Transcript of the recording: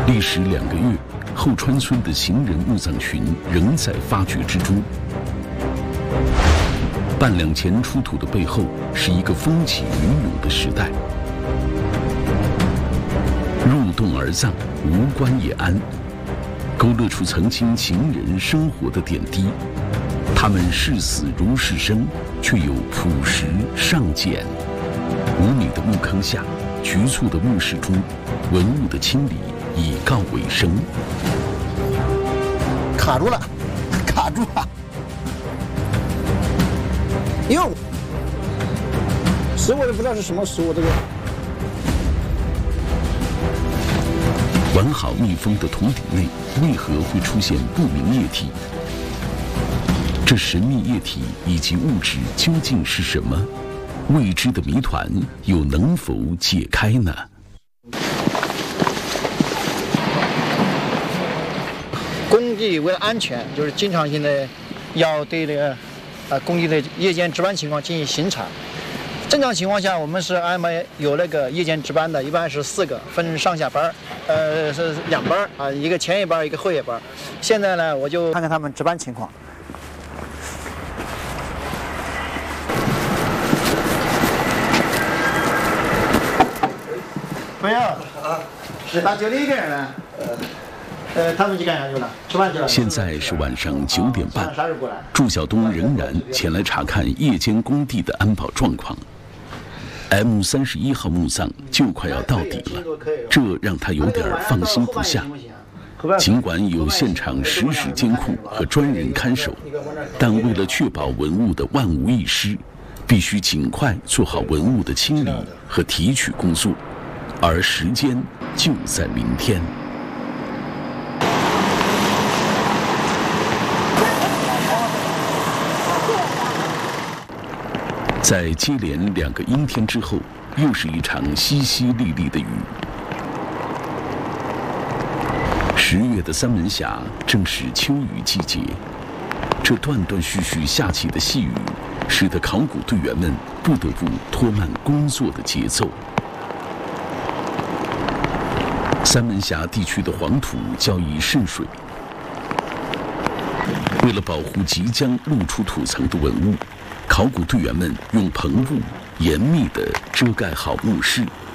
历时2个月，后川村的行人墓葬群仍在发掘之中。半两前出土的背后，是一个风起云涌的时代。入洞而葬，无棺也安，勾勒出曾经秦人生活的点滴。他们视死如视生，却又朴实尚简。5米的墓坑下，局促的墓室中，文物的清理已告尾声。 卡住了，卡住了！因为食物也不知道是什么食物，这个。 完好密封的桶底内，为何会出现不明液体？这神秘液体以及物质究竟是什么？未知的谜团又能否解开呢？ 工地为了安全，就是经常性的要对那个工地的夜间值班情况进行巡查。正常情况下，我们是安排有那个夜间值班的，一般是4个，分上下班，是2班啊，一个前夜班，一个后夜班。现在呢，我就看看他们值班情况。朋友啊，就你一个人呢？他们去干啥去了？吃饭去了。 现在是晚上9点半，祝晓东仍然前来查看夜间工地的安保状况。M31号墓葬就快要到底了，这让他有点放心不下。尽管有现场实时监控和专人看守，但为了确保文物的万无一失，必须尽快做好文物的清理和提取工作，而时间就在明天。在接连2个阴天之后，又是一场淅淅沥沥的雨。10月的三门峡正是秋雨季节，这断断续续下起的细雨，使得考古队员们不得不拖慢工作的节奏。三门峡地区的黄土较易渗水，为了保护即将露出土层的文物，考古队员们用棚布严密地遮盖好墓室，